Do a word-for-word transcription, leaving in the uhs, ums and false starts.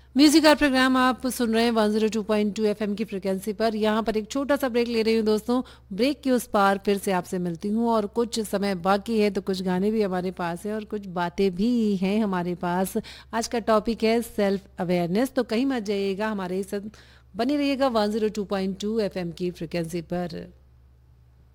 Music का programme आप सुन रहे हैं one zero two point two FM की फ्रिक्वेंसी पर। यहाँ पर एक छोटा सा ब्रेक ले रही हूँ दोस्तों। ब्रेक के उस पार फिर से आपसे मिलती हूँ और कुछ समय बाकी है तो कुछ गाने भी हमारे पास है और कुछ बातें भी हैं हमारे पास। आज का टॉपिक है सेल्फ अवेयरनेस, तो कहीं मत जाइएगा, हमारे साथ बने रहिएगा one zero two point two FM की फ्रिक्वेंसी पर।